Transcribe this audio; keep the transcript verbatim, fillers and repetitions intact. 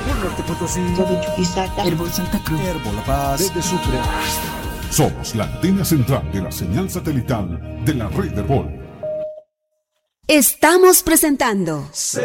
Herbol Norte Potosí, Herbol Santa Cruz, Herbol La Paz, de Sucre. Somos la antena central de la señal satelital de la red Herbol. Estamos presentando